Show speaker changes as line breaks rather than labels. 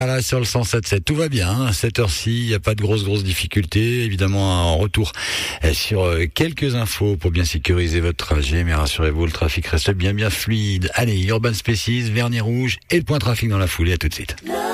Voilà, sur le 107.7, tout va bien, hein. À cette heure-ci, il n'y a pas de grosses difficultés. Évidemment, un retour sur quelques infos pour bien sécuriser votre trajet. Mais rassurez-vous, le trafic reste bien fluide. Allez, Urban Spaces, Vernis Rouge et le point trafic dans la foulée. À tout de suite.